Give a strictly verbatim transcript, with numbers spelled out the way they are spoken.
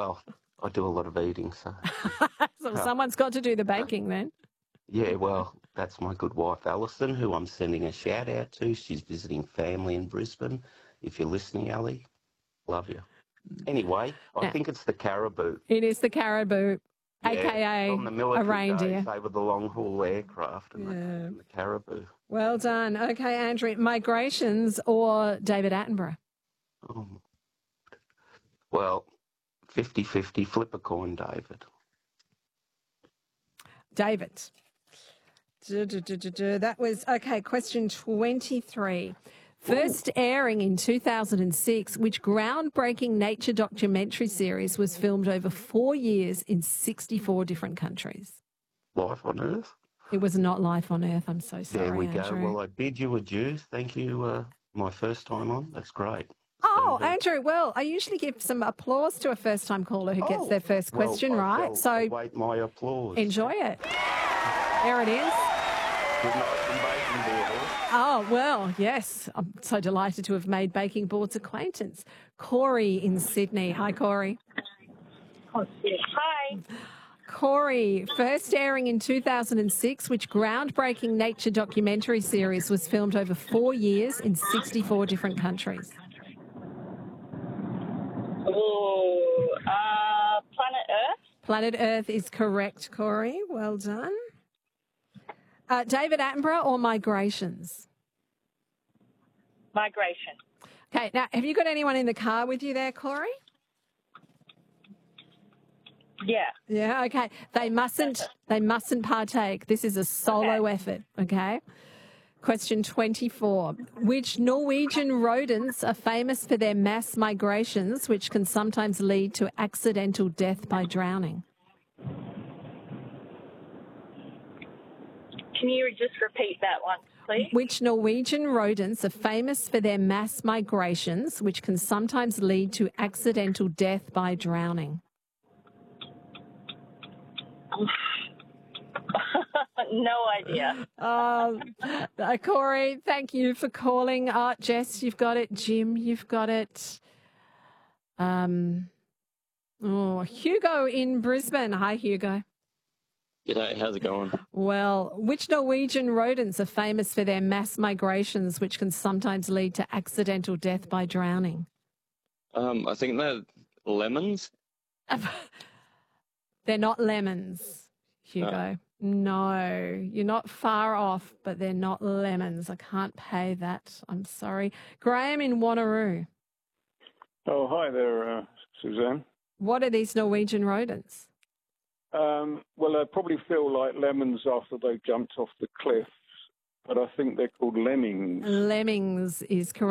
Well, I do a lot of eating, so... So someone's got to do the baking then. Yeah, well, that's my good wife, Alison, who I'm sending a shout-out to. She's visiting family in Brisbane. If you're listening, Ali, love you. Anyway, I Yeah. think it's the caribou. It is the caribou, Yeah, A K A from the a military reindeer. days, they were the long-haul aircraft, and Yeah. they came from the caribou. Well done. Okay, Andrew, migrations or David Attenborough? Oh. Well, fifty-fifty, flip a coin, David. David. Du- du- du- du- du. That was, okay, question twenty-three. First airing in two thousand six, which groundbreaking nature documentary series was filmed over four years in sixty-four different countries? Life on Earth. It was not Life on Earth. I'm so sorry, There we Andrew. go. Well, I bid you adieu. Thank you. Uh, my first time on. That's great. Oh, So, uh, Andrew, well, I usually give some applause to a first-time caller who gets oh, their first well, question I right. shall So await my applause. enjoy it. There it is. Good night from Baking Board. Oh, well, yes. I'm so delighted to have made Baking Board's acquaintance. Corey in Sydney. Hi, Corey. Hi. Corey, first airing in two thousand six, which groundbreaking nature documentary series was filmed over four years in sixty-four different countries? Oh, uh, Planet Earth. Planet Earth is correct, Corey. Well done. Uh, David Attenborough or Migrations? Migration. Okay, now, have you got anyone in the car with you there, Corey? Yeah. Yeah, okay. They mustn't they mustn't partake. This is a solo Okay. effort, okay? Question twenty-four. Which Norwegian rodents are famous for their mass migrations, which can sometimes lead to accidental death by drowning? Can you just repeat that one, please? Which Norwegian rodents are famous for their mass migrations, which can sometimes lead to accidental death by drowning? No idea. Um, uh, Corey, thank you for calling. Uh, Jess, you've got it. Jim, you've got it. Um, oh, Hugo in Brisbane. Hi, Hugo. G'day, how's it going? Well, which Norwegian rodents are famous for their mass migrations, which can sometimes lead to accidental death by drowning? Um, I think they're lemons. They're not lemons, Hugo. No, you're not far off, but they're not lemons. I can't pay that. I'm sorry. Graham in Wanneroo. Oh, hi there, uh, Suzanne. What are these Norwegian rodents? Um, well, they probably feel like lemons after they've jumped off the cliffs, but I think they're called lemmings. Lemmings is correct.